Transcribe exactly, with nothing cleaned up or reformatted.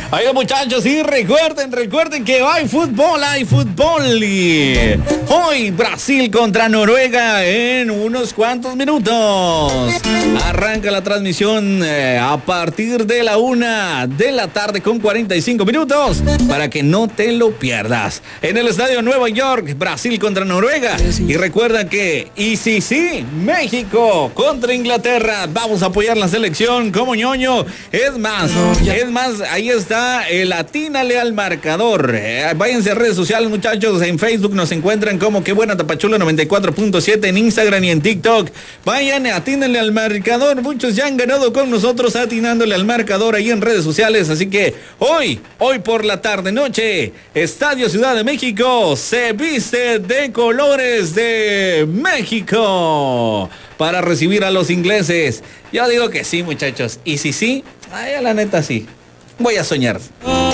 Oigan, muchachos, sí, recuerden, recuerden que hay fútbol, hay fútbol. Y hoy Brasil contra Noruega en unos cuantos minutos. Arranca la transmisión eh, a partir de la una de la tarde con cuarenta y cinco minutos para que no te lo pierdas. En el Estadio Nueva York, Brasil contra Noruega. Y recuerda que, y sí, sí, México contra Inglaterra. Vamos a apoyar la selección como ñoño. Es más, es más, ahí está el atínale al marcador. Eh, váyanse a redes sociales, muchachos. En Facebook nos encuentran como Qué Buena Tapachula noventa y cuatro punto siete, en Instagram y en TikTok. Vayan, atínale al marcador. Muchos ya han ganado con nosotros atinándole al marcador ahí en redes sociales. Así que hoy, hoy por la tarde noche, Estadio Ciudad de México se viste de colores de México para recibir a los ingleses. Yo digo que sí, muchachos. Y si sí, ay, la neta sí. Voy a soñar.